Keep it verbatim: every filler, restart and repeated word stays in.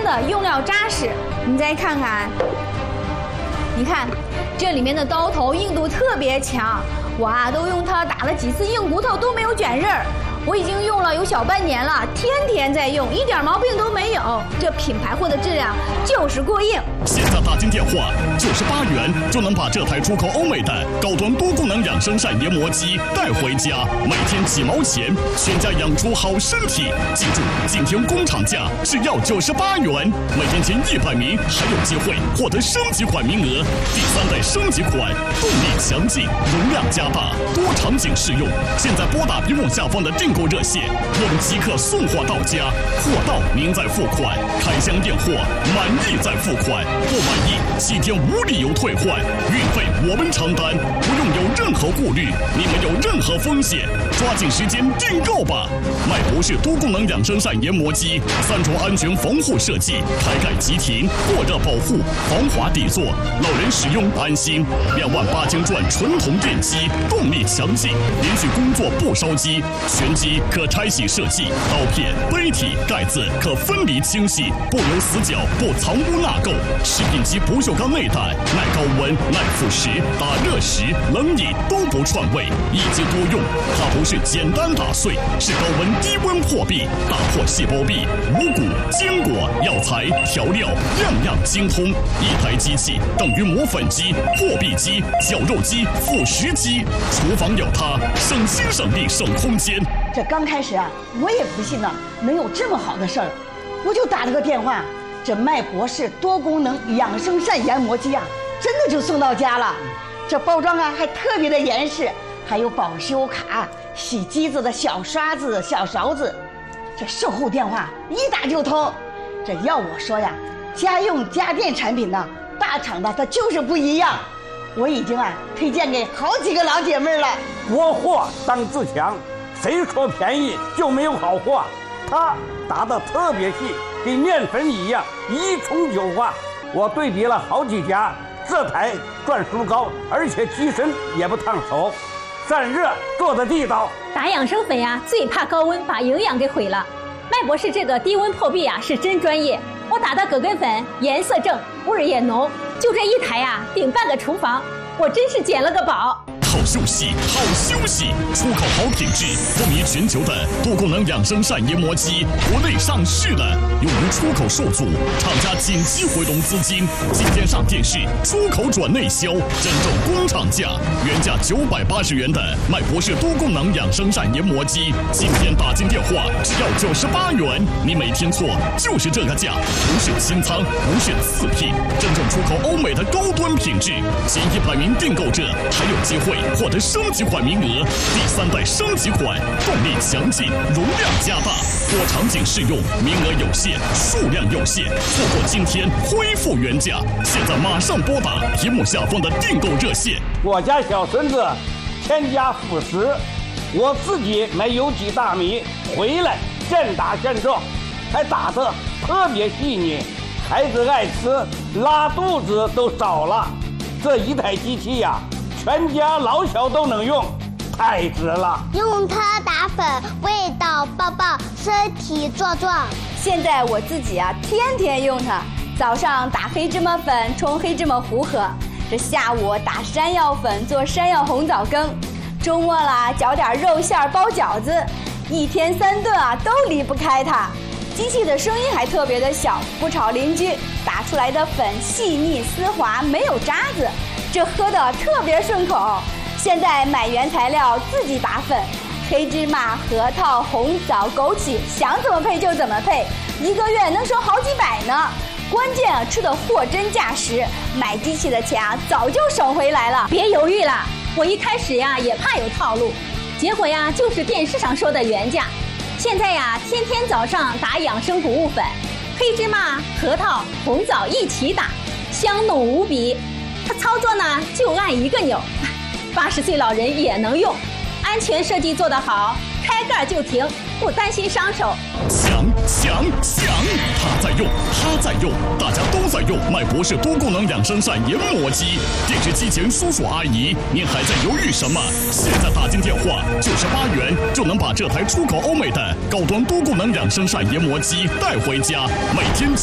真的用料扎实。你再看看，你看这里面的刀头硬度特别强，我啊都用它打了几次硬骨头都没有卷刃儿。我已经用了有小半年了，天天在用，一点毛病都没有。这品牌货的质量就是过硬。 现在打进电话九十八元就能把这台出口欧美的高端多功能养生膳研磨机带回家，每天几毛钱，全家养出好身体。记住，今天工厂价只要九十八元，每天前一百名还有机会获得升级款名额。第三代升级款，动力强劲，容量加大，多场景适用。现在拨打屏幕下方的订购热线，我们即刻送货到家，货到您再付款，开箱验货，满意再付款，不满意七天无理由退换，运费我们承担，不用有任何顾虑，你没有任何风险，抓紧时间订购吧！麦博士多功能养生膳研磨机，三重安全防护设计，开盖即停，过热保护，防滑底座，老人使用安心。两万八千转纯铜电机，动力强劲，连续工作不烧机，全机可拆洗设计，刀片、杯体、盖子可分离清洗，不留死角，不藏污纳垢。食品级不锈钢内胆，耐高温、耐腐蚀，打热时、冷饮都不串味，一机多用。它不是简单打碎，是高温低温破壁，打破细胞壁，五谷、坚果、药材、调料，样样精通。一台机器等于磨粉机、破壁机、绞肉机、腐蚀机。厨房有它，省心省力省空间。 这刚开始啊，我也不信呢，能有这么好的事儿，我就打了个电话，这麦博士多功能养生膳研磨机啊，真的就送到家了。这包装啊还特别的严实，还有保修卡、洗机子的小刷子、小勺子。这售后电话一打就通。这要我说呀，家用家电产品呢，大厂的它就是不一样。我已经啊推荐给好几个老姐妹了。 国货当自强，谁说便宜就没有好货？它打得特别细，跟面粉一样，一冲就化。我对比了好几家，这台转速高，而且机身也不烫手，散热做得地道。 打养生粉呀，最怕高温把营养给毁了。麦博士这个低温破壁啊，是真专业。我打的葛根粉颜色正，味儿也浓，就这一台呀，顶半个厨房，我真是捡了个宝。 好休息，好休息，出口好品质，风靡全球的多功能养生膳研磨机，国内上市的，由于出口受阻，厂家紧急回笼资金，今天上电视，出口转内销，真正工厂价，原价九百八十元的麦博士多功能养生膳研磨机，今天打进电话只要九十八元，你没听错，就是这个价，不是清仓，不是次品，真正出口欧美的高端品质，前一百名订购者还有机会获得升级款名额，第三代升级款，动力强劲，容量加大，多场景适用，名额有限，数量有限，错过今天恢复原价。现在马上拨打屏幕下方的订购热线。 我家小孙子添加辅食，我自己买有机大米回来现打现种，还打得特别细腻，孩子爱吃，拉肚子都少了。这一台机器呀、啊，全家老小都能用，太值了！ 用它打粉，味道爆爆，身体壮壮。 现在我自己啊，天天用它。早上打黑芝麻粉冲黑芝麻糊喝，这下午打山药粉做山药红枣羹，周末啦搅点肉馅包饺子，一天三顿啊都离不开它。机器的声音还特别的小，不吵邻居，打出来的粉细腻丝滑，没有渣子。这喝的特别顺口。现在买原材料自己打粉，黑芝麻、核桃、红枣、枸杞，想怎么配就怎么配，一个月能省好几百呢。关键啊，吃的货真价实，买机器的钱啊早就省回来了。 别犹豫了，我一开始呀也怕有套路，结果呀就是电视上说的原价。现在呀天天早上打养生谷物粉，黑芝麻、核桃、红枣一起打，香浓无比。它操作呢就按一个钮，八十岁老人也能用，安全设计做得好，开盖就停，不担心伤手。 强强强！他在用，他在用，大家都在用麦博士多功能养生膳研磨机。电视机前叔叔阿姨，您还在犹豫什么？现在打进电话，九十八元就能把这台出口欧美的高端多功能养生膳研磨机带回家，每天。